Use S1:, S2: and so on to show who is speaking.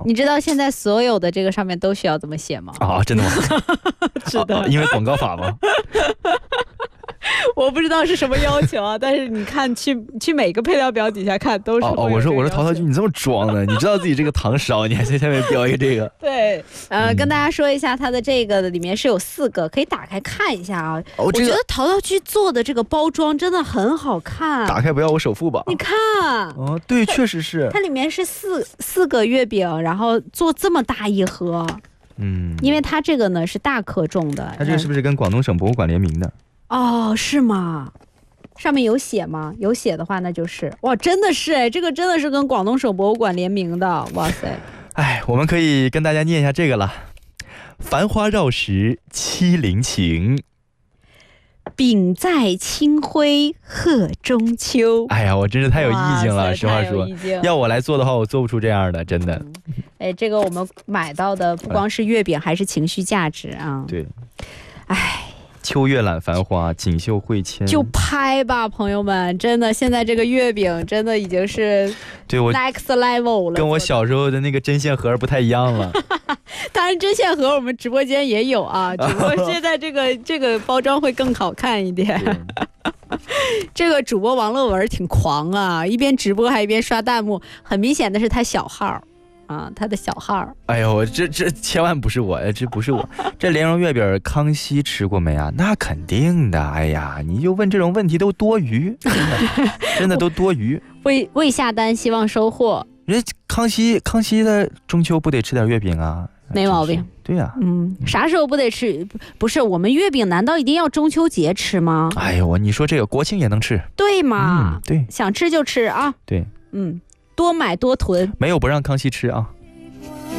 S1: 糖。
S2: 你知道现在所有的这个上面都需要这么写吗？
S1: 啊，真的吗？
S2: 是的，
S1: 因为广告法吗？
S2: 我不知道是什么要求啊，但是你看去每个配料表底下看都是。
S1: 我说淘淘君，你这么装的，你知道自己这个糖少，你还在下面标一个这个。
S2: 对，跟大家说一下，它的这个里面是有4个，可以打开看一下啊。我觉得淘淘君做的这个包装真的很好看。
S1: 打开不要我首付吧？
S2: 你看。
S1: 哦，对，确实是。
S2: 它里面是四个月饼，然后做这么大一盒。因为它这个呢是大颗重的。
S1: 它这个是不是跟广东省博物馆联名的？
S2: 哦，是吗？上面有写吗？有写的话那就是哇，真的是哎，这个真的是跟广东省博物馆联名的，哇塞！
S1: 哎，我们可以跟大家念一下这个了：繁花绕石七零情，
S2: 饼在清辉贺中秋。
S1: 哎呀，我真是太有意境了，实话说，要我来做的话，我做不出这样的，真的。
S2: 这个我们买到的不光是月饼，还是情绪价值啊。
S1: 对，
S2: 哎。
S1: 秋月揽繁花，锦绣会牵，
S2: 就拍吧，朋友们！真的，现在这个月饼真的已经是
S1: 对我
S2: next level 了，
S1: 跟我小时候的那个针线盒不太一样了。
S2: 当然，针线盒我们直播间也有啊，只不过现在这个包装会更好看一点。这个主播王乐文挺狂啊，一边直播还一边刷弹幕，很明显的是他小号。他的小号。
S1: 哎呦，这千万不是我，这不是我。这莲蓉月饼，康熙吃过没啊？那肯定的。哎呀，你就问这种问题都多余，真的都多余。
S2: 未下单，希望收货。
S1: 人康熙的中秋不得吃点月饼啊？
S2: 没毛病。
S1: 对呀，
S2: 啥时候不得吃？不是我们月饼难道一定要中秋节吃吗？
S1: 哎呦，你说这个国庆也能吃？
S2: 对嘛？
S1: 对，
S2: 想吃就吃啊。
S1: 对，
S2: 多买多囤，
S1: 没有不让康熙吃啊。